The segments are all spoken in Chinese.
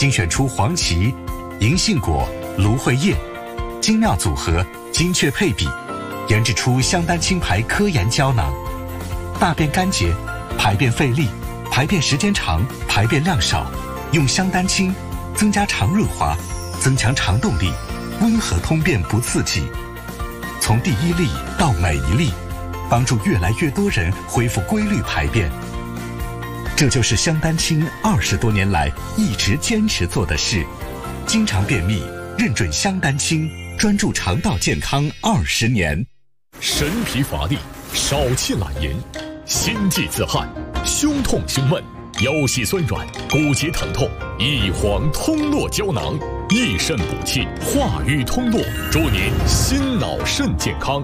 精选出黄芪、银杏果、芦荟叶，精妙组合，精确配比，研制出香丹青牌科研胶囊，大便干结，排便费力，排便时间长，排便量少，用香丹青增加肠润滑，增强肠动力，温和通便不刺激。从第一粒到每一粒，帮助越来越多人恢复规律排便。这就是香丹青20多年来一直坚持做的事。经常便秘，认准香丹青，专注肠道健康20年。 神疲乏力，少气懒言，心悸自汗，胸痛胸闷，腰膝酸软，骨节疼痛，益黄通络胶囊，益肾补气，化瘀通络，祝您心脑肾健康。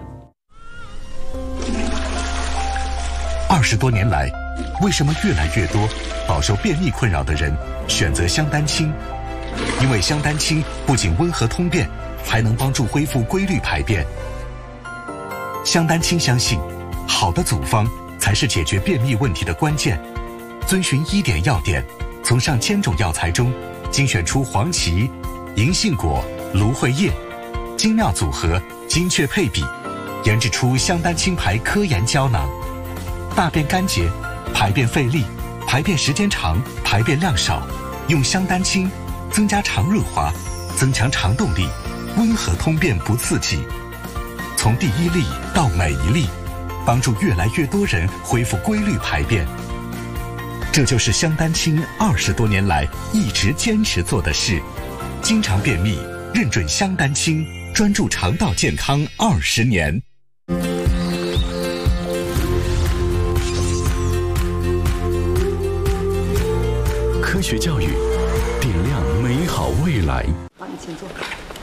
20多年来，为什么越来越多饱受便秘困扰的人选择香丹青？因为香丹青不仅温和通便，还能帮助恢复规律排便。香丹青相信，好的组方才是解决便秘问题的关键。遵循1点要点，从上千种药材中精选出黄芪、银杏果、芦荟叶，精妙组合，精确配比，研制出香丹青牌科研胶囊。大便干结，排便费力，排便时间长，排便量少，用香丹青增加肠润滑，增强肠动力，温和通便不刺激。从第一粒到每一粒，帮助越来越多人恢复规律排便。这就是香丹青20多年来一直坚持做的事。经常便秘，认准香丹青，专注肠道健康20年。 科学教育，点亮美好未来。 好，你请坐。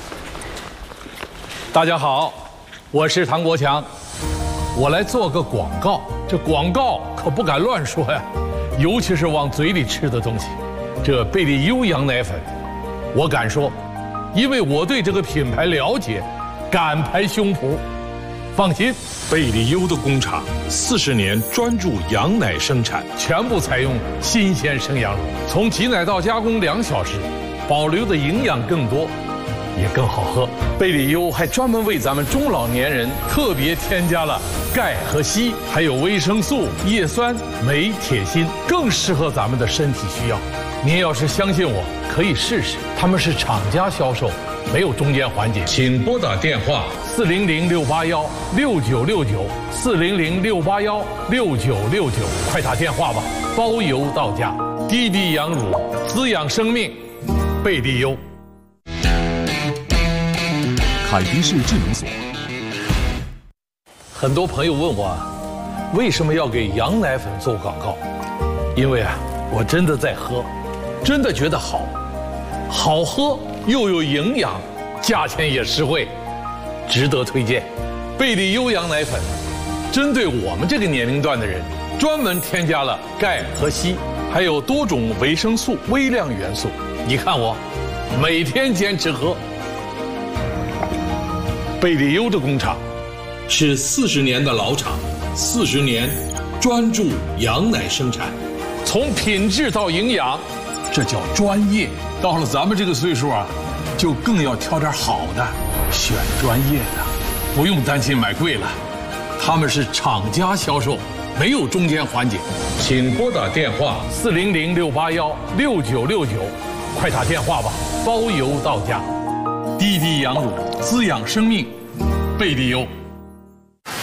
大家好，我是唐国强，我来做个广告。这广告可不敢乱说呀，尤其是往嘴里吃的东西。这贝利优羊奶粉，我敢说，因为我对这个品牌了解，敢拍胸脯。放心， 贝利优的工厂40年专注羊奶生产， 全部采用新鲜生羊乳，从挤奶到加工2小时，保留的营养更多，也更好喝。贝利优还专门为咱们中老年人特别添加了钙和硒，还有维生素、叶酸、镁、铁、锌，更适合咱们的身体需要。您要是相信我，可以试试。他们是厂家销售，没有中间环节。请拨打电话400-681-6969，400-681-6969，快打电话吧，包邮到家。滴滴羊乳，滋养生命，贝利优。 凯迪士智能锁。 很多朋友问我，为什么要给羊奶粉做广告？因为我真的在喝，真的觉得好，好喝又有营养，价钱也实惠，值得推荐。贝利优羊奶粉针对我们这个年龄段的人，专门添加了钙和硒，还有多种维生素、微量元素。你看我每天坚持喝。贝利优的工厂是40年的老厂，40年专注羊奶生产，从品质到营养，这叫专业。到了咱们这个岁数就更要挑点好的，选专业的，不用担心买贵了。他们是厂家销售，没有中间环节。请拨打电话400-681-6969，快打电话吧，包邮到家。滴滴羊乳，滋养生命，贝利优。